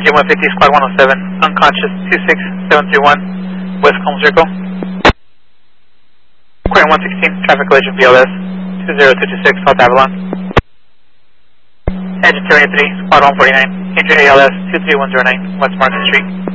Engine 150, Squad 107, unconscious 26731, West Combs Circle. Aquarium 116, traffic collision BLS 20226, South Avalon. Engine 283, Squad 149, Engine ALS 23109, West Market Street.